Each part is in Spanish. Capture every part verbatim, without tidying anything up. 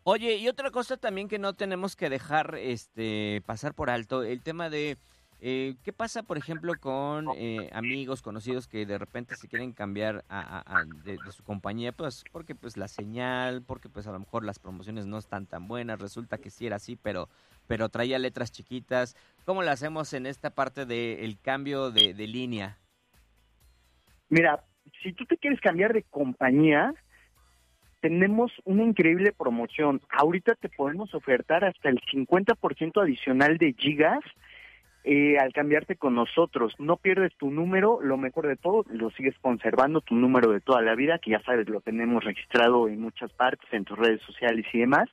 Oye, y otra cosa también que no tenemos que dejar este pasar por alto, el tema de eh, ¿qué pasa, por ejemplo, con eh, amigos, conocidos que de repente se quieren cambiar a, a- a- de, de su compañía? Pues porque pues la señal, porque pues a lo mejor las promociones no están tan buenas, resulta que sí era así, pero pero traía letras chiquitas. ¿Cómo lo hacemos en esta parte del cambio de, de línea? Mira, si tú te quieres cambiar de compañía, tenemos una increíble promoción. Ahorita te podemos ofertar hasta el cincuenta por ciento adicional de gigas eh, al cambiarte con nosotros. No pierdes tu número, lo mejor de todo, lo sigues conservando, tu número de toda la vida, que ya sabes, lo tenemos registrado en muchas partes, en tus redes sociales y demás.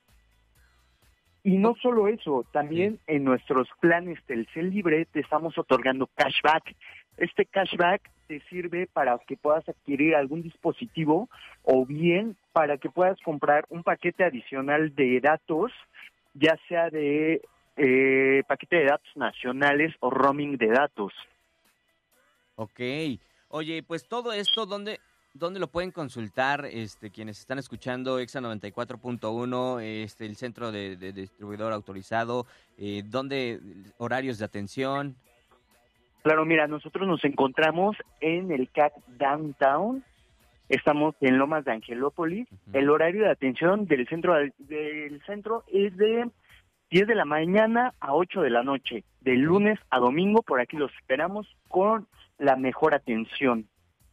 Y no solo eso, también Sí. en nuestros planes Telcel Libre te estamos otorgando cashback. Este cashback te sirve para que puedas adquirir algún dispositivo o bien para que puedas comprar un paquete adicional de datos, ya sea de eh, paquete de datos nacionales o roaming de datos. Ok. Oye, pues todo esto, ¿dónde, dónde lo pueden consultar este, quienes están escuchando Exa noventa y cuatro punto uno, este, el centro de, de distribuidor autorizado? Eh, ¿Dónde, horarios de atención? Claro, mira, nosotros nos encontramos en el C A C Downtown, estamos en Lomas de Angelópolis. Ujú. El horario de atención del centro del centro es de diez de la mañana a ocho de la noche, de lunes a domingo. Por aquí los esperamos con la mejor atención.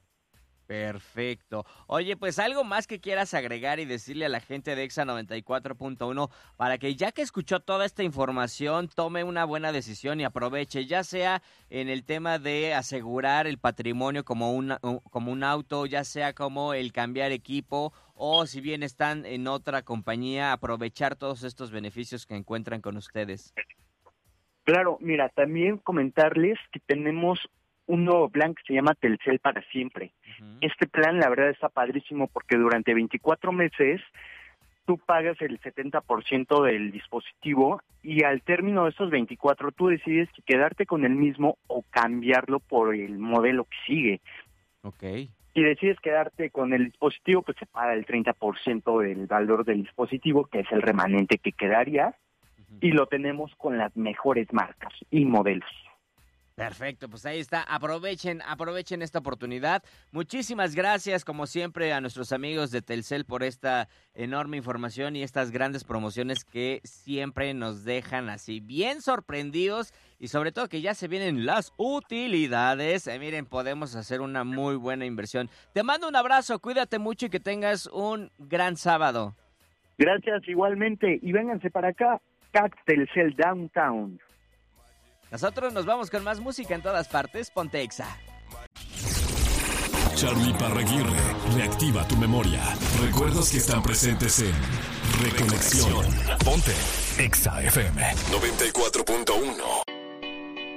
Perfecto. Oye, pues algo más que quieras agregar y decirle a la gente de Exa noventa y cuatro punto uno para que ya que escuchó toda esta información tome una buena decisión y aproveche, ya sea en el tema de asegurar el patrimonio como un, como un auto, ya sea como el cambiar equipo o si bien están en otra compañía, aprovechar todos estos beneficios que encuentran con ustedes. Claro, mira, también comentarles que tenemos un nuevo plan que se llama Telcel para siempre. Uh-huh. Este plan, la verdad, está padrísimo porque durante veinticuatro meses tú pagas el setenta por ciento del dispositivo y al término de esos veinticuatro tú decides si quedarte con el mismo o cambiarlo por el modelo que sigue. Ok. Si decides quedarte con el dispositivo, pues se paga el treinta por ciento del valor del dispositivo, que es el remanente que quedaría, uh-huh. Y lo tenemos con las mejores marcas y modelos. Perfecto, pues ahí está. Aprovechen, aprovechen esta oportunidad. Muchísimas gracias, como siempre, a nuestros amigos de Telcel por esta enorme información y estas grandes promociones que siempre nos dejan así bien sorprendidos y sobre todo que ya se vienen las utilidades. Eh, miren, podemos hacer una muy buena inversión. Te mando un abrazo, cuídate mucho y que tengas un gran sábado. Gracias, igualmente. Y vénganse para acá, C A C Telcel Downtown. Nosotros nos vamos con más música en todas partes. Ponte Exa. Charly Parraguirre reactiva tu memoria. Recuerdos que están presentes en Reconexión. Ponte Exa F M noventa y cuatro punto uno.